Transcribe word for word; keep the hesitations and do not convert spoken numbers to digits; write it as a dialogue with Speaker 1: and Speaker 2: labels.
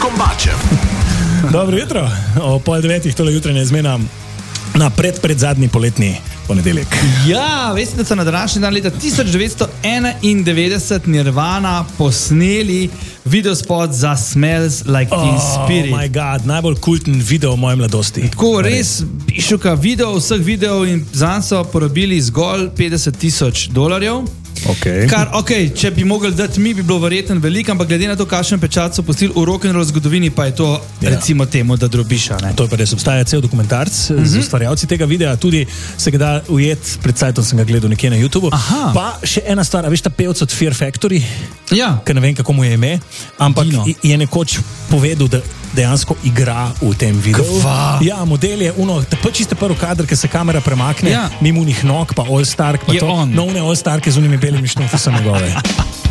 Speaker 1: Kombačem.
Speaker 2: Dobro jutro, o pol devetih tole jutranje zmena na pred, pred zadnji poletni ponedeljek.
Speaker 3: Ja, veste, da so na današnji dan leta tisoč devetsto enaindevetdeset Nirvana posneli videospot za Smells Like Teen Spirit.
Speaker 2: Oh my god, najbolj kulten video v moje mladosti.
Speaker 3: Tako res pišuka video, vseh videov in zanj so porabili zgolj petdeset tisoč dolarjev.
Speaker 2: Okay.
Speaker 3: Kar, ok, če bi mogli dati mi, bi bilo verjetno veliko, ampak glede na to, kakšen pečat so pustili v rock'n'roll zgodovini, pa je to, ja. recimo temu, da drobiša. Ne?
Speaker 2: To je pa res, obstaja cel dokumentarc mm-hmm. z ustvarjalci tega videa, tudi se ga da ujet, pred sajtom sem ga gledal nekje na YouTubeu. Aha. Pa še ena stvar, a veš ta pevc od Fear Factory,
Speaker 3: ja.
Speaker 2: ker ne vem, kako mu je ime, ampak
Speaker 3: Dino.
Speaker 2: je nekoč povedal, da dejansko igra v tem videu.
Speaker 3: Kva?
Speaker 2: Ja, model je uno, čiste prvi kadr, ki se kamera premakne,
Speaker 3: ja.
Speaker 2: mimo njih nog, pa All Stark, pa
Speaker 3: je
Speaker 2: to,
Speaker 3: on.
Speaker 2: no ne All Stark z unimi belimi šnufusami gore.